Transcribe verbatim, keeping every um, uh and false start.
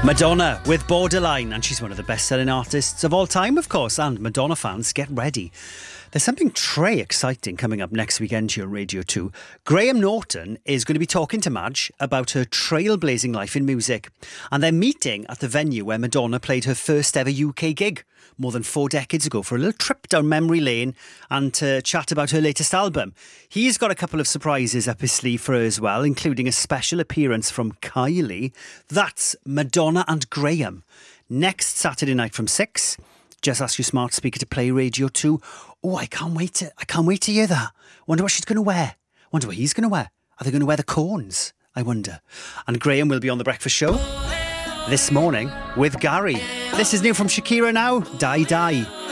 Madonna with Borderline, and she's one of the best-selling artists of all time, of course, and Madonna fans, get ready. There's something très exciting coming up next weekend here on Radio two. Graham Norton is going to be talking to Madge about her trailblazing life in music, and they're meeting at the venue where Madonna played her first ever U K gig more than four decades ago for a little trip down memory lane and to chat about her latest album. He's got a couple of surprises up his sleeve for her as well, including a special appearance from Kylie. That's Madonna and Graham next Saturday night from six. Just ask your smart speaker to play Radio two. Oh, I can't wait to, I can't wait to hear that. Wonder what she's going to wear. Wonder what he's going to wear. Are they going to wear the corns? I wonder. And Graham will be on The Breakfast Show this morning with Gary. This is new from Shakira now, Die Die.